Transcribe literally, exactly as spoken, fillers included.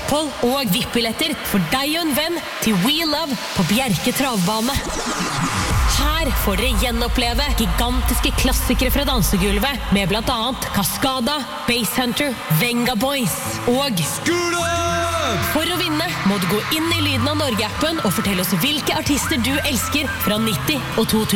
opphold og V I P-billetter for deg og en venn til We Love på Bjerke Travbane. Her får dere gjenoppleve gigantiske klassikere fra dansegulvet med blant annet Cascada, Basshunter, Venga Boys og Skule! For å vinne må du gå inn i Lyden av Norge-appen og fortelle oss hvilke artister du elsker fra nitti og to tusen.